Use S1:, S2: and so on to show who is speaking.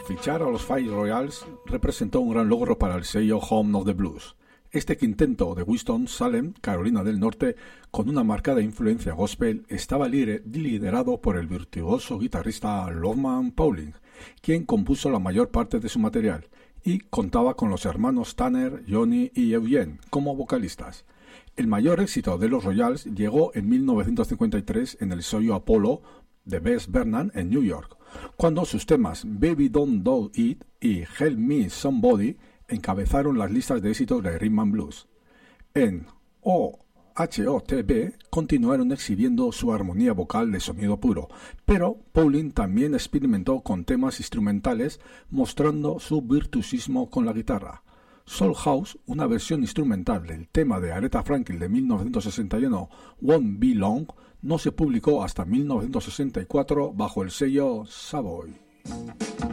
S1: Fichar a los Fire Royals representó un gran logro para el sello Home of the Blues. Este quinteto de Winston-Salem, Carolina del Norte, con una marcada influencia gospel, estaba liderado por el virtuoso guitarrista Lowman Pauling, quien compuso la mayor parte de su material, y contaba con los hermanos Tanner, Johnny y Eugene como vocalistas. El mayor éxito de los Royals llegó en 1953 en el sello Apollo de Bess Bernard en New York, cuando sus temas Baby Don't Do It y Help Me Somebody encabezaron las listas de éxitos de Rhythm and Blues. En OHOTB continuaron exhibiendo su armonía vocal de sonido puro, pero Pauling también experimentó con temas instrumentales, mostrando su virtuosismo con la guitarra. Soul House, una versión instrumental del tema de Aretha Franklin de 1961, Won't Be Long, no se publicó hasta 1964 bajo el sello Savoy.